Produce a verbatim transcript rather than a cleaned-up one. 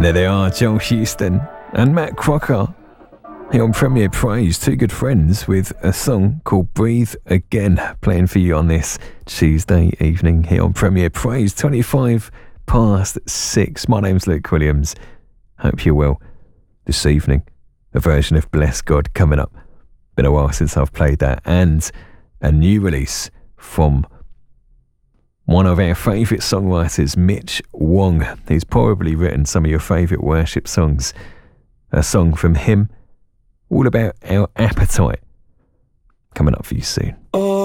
there they are, Joel Houston and Matt Crocker here on Premier Praise, two good friends with a song called Breathe Again, playing for you on this Tuesday evening here on Premier Praise, twenty-five past six. My name's Luke Williams. Hope you're well. This evening, a version of Bless God coming up. Been a while since I've played that, and a new release from one of our favourite songwriters, Mitch Wong. He's probably written some of your favourite worship songs. A song from him all about our appetite. Coming up for you soon. Oh.